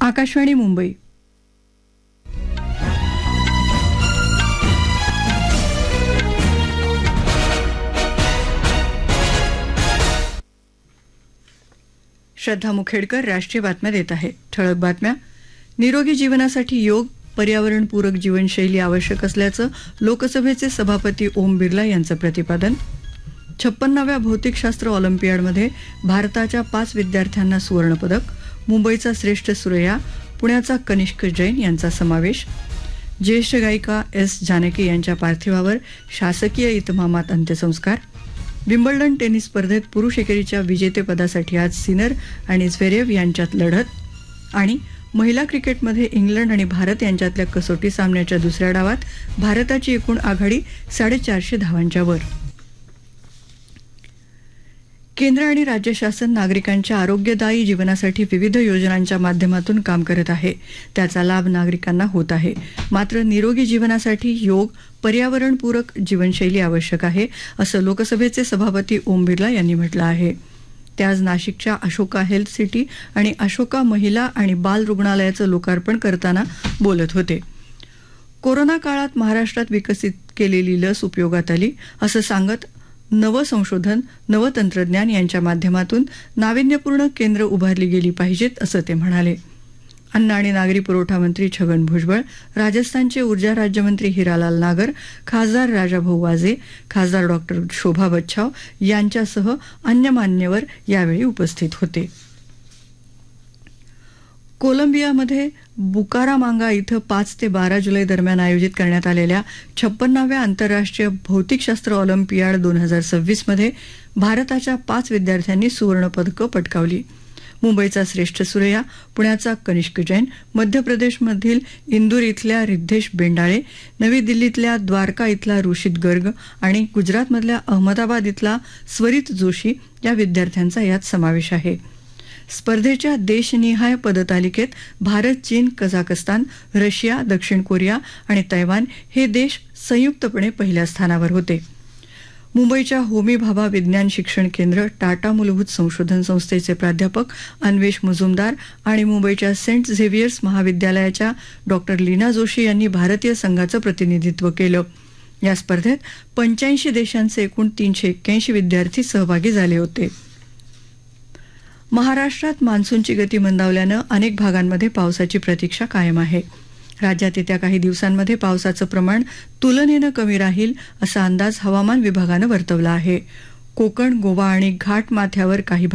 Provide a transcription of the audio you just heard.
आकाशवाणी मुंबई. श्रद्धा मुखेडकर राष्ट्रीय बातम्या देत आहे. ठळक बातम्या. निरोगी जीवनासाठी योग, पर्यावरणपूरक जीवनशैली आवश्यक असल्याचं लोकसभेचे सभापती ओम बिर्ला यांचं प्रतिपादन. 56व्या भौतिकशास्त्र ऑलिम्पियाडमध्ये भारताच्या 5 विद्यार्थ्यांना सुवर्णपदक. मुंबईचा श्रेष्ठ सुरैया, पुण्याचा कनिष्क जैन यांचा समावेश. ज्येष्ठ गायिका एस जानकी यांच्या पार्थिवावर शासकीय इतमामात अंत्यसंस्कार. विम्बल्डन टेनिस स्पर्धेत पुरुष एकेरीच्या विजेतेपदासाठी आज सिनर आणि झ्वेरेव यांच्यात लढत. आणि महिला क्रिकेटमध्ये इंग्लंड आणि भारत यांच्यातल्या कसोटी सामन्याच्या दुसऱ्या डावात भारताची एकूण आघाडी 450 धावांच्या वर. केंद्र आणि राज्य शासन नागरिकांच्या आरोग्यदायी जीवनासाठी विविध योजनांच्या माध्यमातून काम करत आहे. त्याचा लाभ नागरिकांना होत आहे. मात्र निरोगी जीवनासाठी योग, पर्यावरणपूरक जीवनशैली आवश्यक आहे, असं लोकसभेचे सभापती ओम बिर्ला यांनी म्हटलं आहे. ते आज नाशिकच्या अशोका हेल्थ सिटी आणि अशोका महिला आणि बाल रुग्णालयाचं लोकार्पण करताना बोलत होते. कोरोना काळात महाराष्ट्रात विकसित केलेली लस उपयोगात आली असं सांगत नवं संशोधन, नवं तंत्रज्ञान यांच्या माध्यमातून नाविन्यपूर्ण केंद्र उभारली गेली पाहिजेत असं ते म्हणाले. अन्न आणि नागरी पुरवठा मंत्री छगन भुजबळ, राजस्थानचे ऊर्जा राज्यमंत्री हिरालाल नागर, खासदार राजाभाऊ वाजे, खासदार डॉक्टर शोभा बच्छाव यांच्यासह अन्य मान्यवर यावेळी उपस्थित होते. कोलंबियामध्ये बुकारामांगा इथं 5 ते 12 जुलै दरम्यान आयोजित करण्यात आलेल्या 56व्या आंतरराष्ट्रीय भौतिकशास्त्र ऑलिम्पियाड 2026 मध्ये भारताच्या 5 विद्यार्थ्यांनी सुवर्णपदकं पटकावली. मुंबईचा श्रेष्ठ सुरैया, पुण्याचा कनिष्क जैन, मध्य प्रदेशमधील इंदूर इथल्या रिद्धेश बेंडाळे, नवी दिल्लीतल्या द्वारका इथला ऋषित गर्ग आणि गुजरातमधल्या अहमदाबाद इथला स्वरित जोशी या विद्यार्थ्यांचा यात समावेश आहे. स्पर्धेच्या देशनिहाय पदतालिकेत भारत, चीन, कझाकस्तान, रशिया, दक्षिण कोरिया आणि तैवान हे देश संयुक्तपणे पहिल्या स्थानावर होते. मुंबईच्या होमी भाभा विज्ञान शिक्षण केंद्र, टाटा मूलभूत संशोधन संस्थेचे प्राध्यापक अन्वेष मुजुमदार आणि मुंबईच्या सेंट झेवियर्स महाविद्यालयाच्या डॉक्टर लीना जोशी यांनी भारतीय संघाचं प्रतिनिधित्व केलं. या स्पर्धेत 85 देशांचे एकूण 381 विद्यार्थी सहभागी झाले होते. महाराष्ट्रात मान्सूनची गती मंदावल्यानं अनेक भागांमध्ये पावसाची प्रतीक्षा कायम आहे. राज्यात येत्या काही दिवसांमध्ये पावसाचं प्रमाण तुलनेनं कमी राहील असा अंदाज हवामान विभागानं वर्तवला आहे. कोकण, गोवा आणि घाट माथ्यावर काही